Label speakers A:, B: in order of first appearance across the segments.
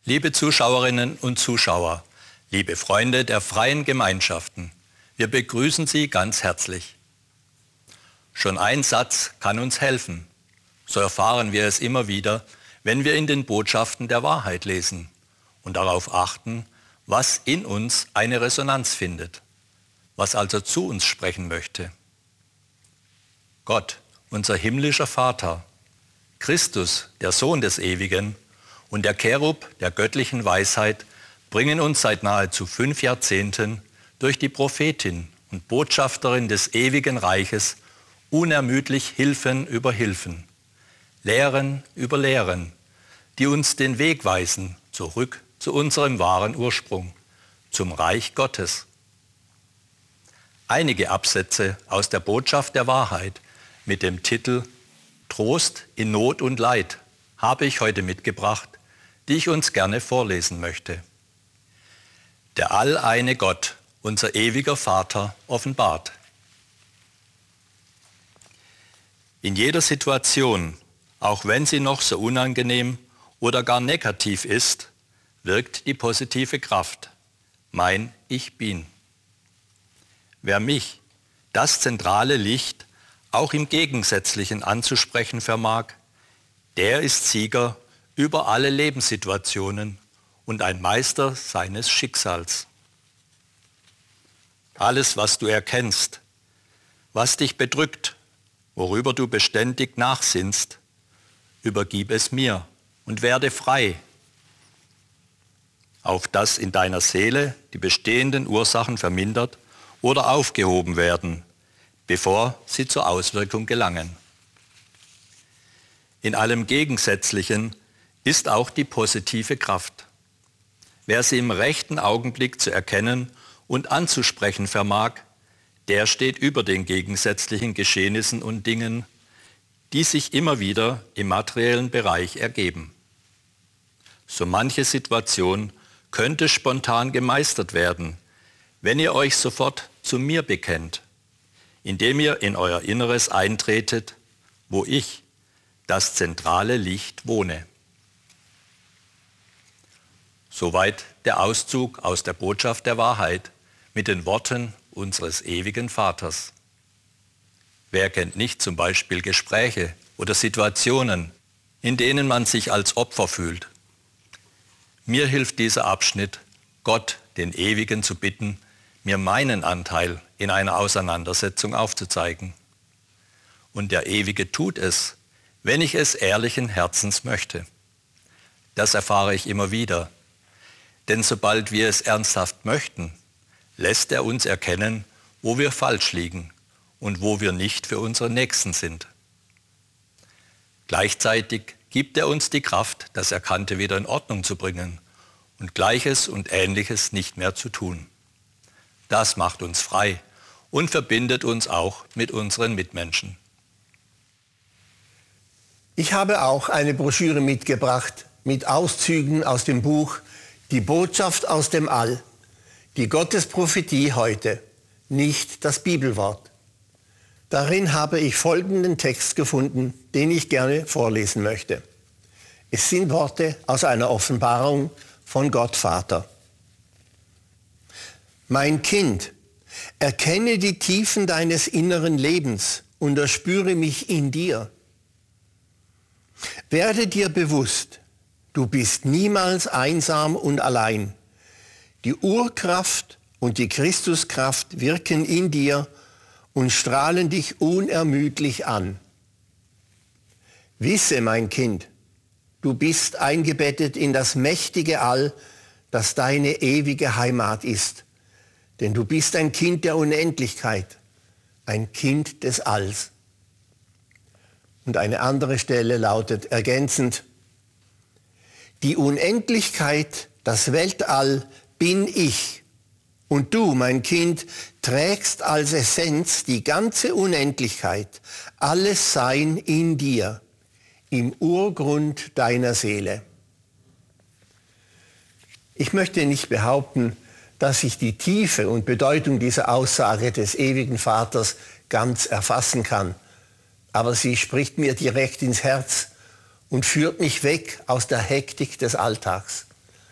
A: Liebe Zuschauerinnen und Zuschauer, liebe Freunde der freien Gemeinschaften, wir begrüßen Sie ganz herzlich. Schon ein Satz kann uns helfen. So erfahren wir es immer wieder, wenn wir in den Botschaften der Wahrheit lesen und darauf achten, was in uns eine Resonanz findet, was also zu uns sprechen möchte. Gott, unser himmlischer Vater, Christus, der Sohn des Ewigen, und der Cherub der göttlichen Weisheit bringen uns seit nahezu 5 Jahrzehnten durch die Prophetin und Botschafterin des ewigen Reiches unermüdlich Hilfen über Hilfen, Lehren über Lehren, die uns den Weg weisen zurück zu unserem wahren Ursprung, zum Reich Gottes. Einige Absätze aus der Botschaft der Wahrheit mit dem Titel Trost in Not und Leid habe ich heute mitgebracht, die ich uns gerne vorlesen möchte. Der alleine Gott, unser ewiger Vater, offenbart. In jeder Situation, auch wenn sie noch so unangenehm oder gar negativ ist, wirkt die positive Kraft, mein Ich Bin. Wer mich, das zentrale Licht, auch im Gegensätzlichen anzusprechen vermag, der ist Sieger über alle Lebenssituationen und ein Meister seines Schicksals. Alles, was du erkennst, was dich bedrückt, worüber du beständig nachsinnst, übergib es mir und werde frei, auf dass in deiner Seele die bestehenden Ursachen vermindert oder aufgehoben werden, bevor sie zur Auswirkung gelangen. In allem Gegensätzlichen ist auch die positive Kraft. Wer sie im rechten Augenblick zu erkennen und anzusprechen vermag, der steht über den gegensätzlichen Geschehnissen und Dingen, die sich immer wieder im materiellen Bereich ergeben. So manche Situation könnte spontan gemeistert werden, wenn ihr euch sofort zu mir bekennt, indem ihr in euer Inneres eintretet, wo ich, das zentrale Licht, wohne. Soweit der Auszug aus der Botschaft der Wahrheit mit den Worten unseres ewigen Vaters. Wer kennt nicht zum Beispiel Gespräche oder Situationen, in denen man sich als Opfer fühlt? Mir hilft dieser Abschnitt, Gott, den Ewigen, zu bitten, mir meinen Anteil in einer Auseinandersetzung aufzuzeigen. Und der Ewige tut es, wenn ich es ehrlichen Herzens möchte. Das erfahre ich immer wieder. Denn sobald wir es ernsthaft möchten, lässt er uns erkennen, wo wir falsch liegen und wo wir nicht für unsere Nächsten sind. Gleichzeitig gibt er uns die Kraft, das Erkannte wieder in Ordnung zu bringen und Gleiches und Ähnliches nicht mehr zu tun. Das macht uns frei und verbindet uns auch mit unseren Mitmenschen.
B: Ich habe auch eine Broschüre mitgebracht mit Auszügen aus dem Buch Die Botschaft aus dem All, die Gottesprophetie heute, nicht das Bibelwort. Darin habe ich folgenden Text gefunden, den ich gerne vorlesen möchte. Es sind Worte aus einer Offenbarung von Gott Vater. Mein Kind, erkenne die Tiefen deines inneren Lebens und erspüre mich in dir. Werde dir bewusst, du bist niemals einsam und allein. Die Urkraft und die Christuskraft wirken in dir und strahlen dich unermüdlich an. Wisse, mein Kind, du bist eingebettet in das mächtige All, das deine ewige Heimat ist. Denn du bist ein Kind der Unendlichkeit, ein Kind des Alls. Und eine andere Stelle lautet ergänzend: Die Unendlichkeit, das Weltall bin ich. Und du, mein Kind, trägst als Essenz die ganze Unendlichkeit, alles Sein in dir, im Urgrund deiner Seele. Ich möchte nicht behaupten, dass ich die Tiefe und Bedeutung dieser Aussage des ewigen Vaters ganz erfassen kann. Aber sie spricht mir direkt ins Herz und führt mich weg aus der Hektik des Alltags.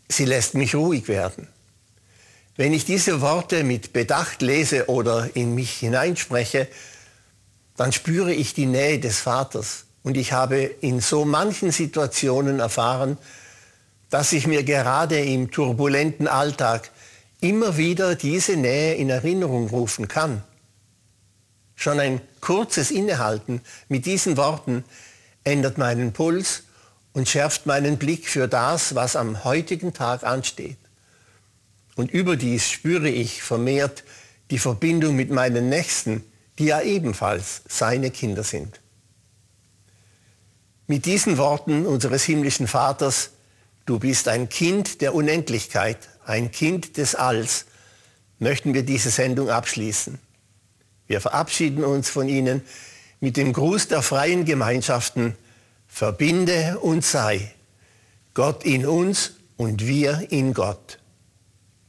B: Sie lässt mich ruhig werden. Wenn ich diese Worte mit Bedacht lese oder in mich hineinspreche, dann spüre ich die Nähe des Vaters. Und ich habe in so manchen Situationen erfahren, dass ich mir gerade im turbulenten Alltag immer wieder diese Nähe in Erinnerung rufen kann. Schon ein kurzes Innehalten mit diesen Worten ändert meinen Puls und schärft meinen Blick für das, was am heutigen Tag ansteht. Und überdies spüre ich vermehrt die Verbindung mit meinen Nächsten, die ja ebenfalls seine Kinder sind. Mit diesen Worten unseres himmlischen Vaters: Du bist ein Kind der Unendlichkeit, ein Kind des Alls, möchten wir diese Sendung abschließen. Wir verabschieden uns von Ihnen mit dem Gruß der freien Gemeinschaften: Verbinde und sei, Gott in uns und wir in Gott.